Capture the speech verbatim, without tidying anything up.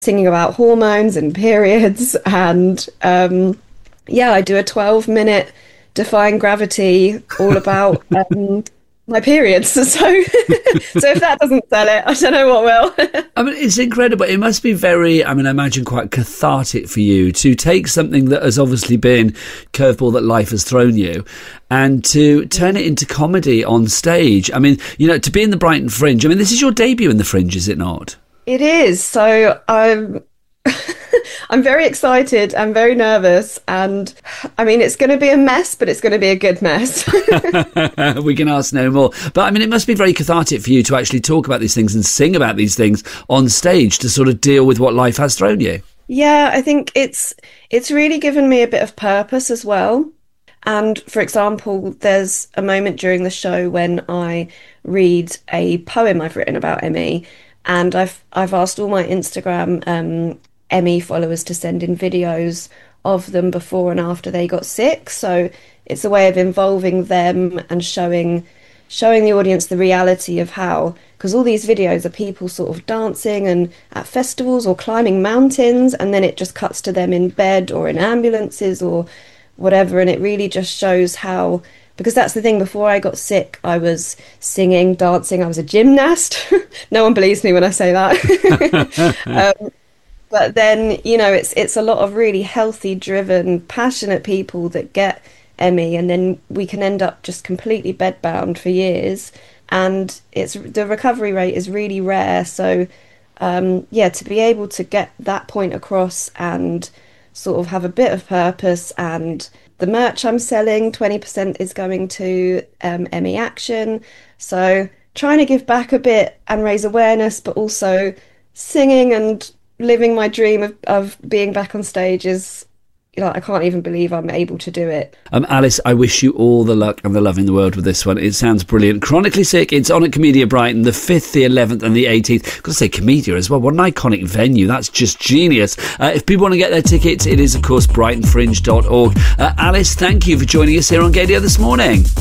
singing about hormones and periods. And um, yeah, I do a twelve minute Defying Gravity all about um, my periods. So, so if that doesn't sell it, I don't know what will. I mean, it's incredible. It must be very, I mean, I imagine quite cathartic for you to take something that has obviously been curveball that life has thrown you and to turn it into comedy on stage. I mean, you know, to be in the Brighton Fringe. I mean, this is your debut in the Fringe, is it not? It is. So I'm I'm very excited. I'm very nervous. And I mean, it's going to be a mess, but it's going to be a good mess. We can ask no more. But I mean, it must be very cathartic for you to actually talk about these things and sing about these things on stage to sort of deal with what life has thrown you. Yeah, I think it's it's really given me a bit of purpose as well. And for example, there's a moment during the show when I read a poem I've written about Emmy, and I've I've asked all my Instagram um, Emmy followers to send in videos of them before and after they got sick. So it's a way of involving them and showing showing the audience the reality of how, because all these videos are people sort of dancing and at festivals or climbing mountains, and then it just cuts to them in bed or in ambulances or whatever, and it really just shows how, because that's the thing, before I got sick I was singing, dancing, I was a gymnast. No one believes me when I say that. um, but then, you know, it's it's a lot of really healthy, driven, passionate people that get Emmy, and then we can end up just completely bedbound for years, and it's the recovery rate is really rare. So um, yeah, to be able to get that point across and sort of have a bit of purpose, and the merch I'm selling, twenty percent is going to um, Emmy Action. So trying to give back a bit and raise awareness, but also singing and living my dream of, of being back on stage is, you know, I can't even believe I'm able to do it. Um, Alice, I wish you all the luck and the love in the world with this one. It sounds brilliant. Chronically Sick, it's on at Comedia Brighton, the fifth, the eleventh and the eighteenth. I've got to say Comedia as well. What an iconic venue. That's just genius. Uh, if people want to get their tickets, it is, of course, brighton fringe dot org. Uh, Alice, thank you for joining us here on Gaydio this morning.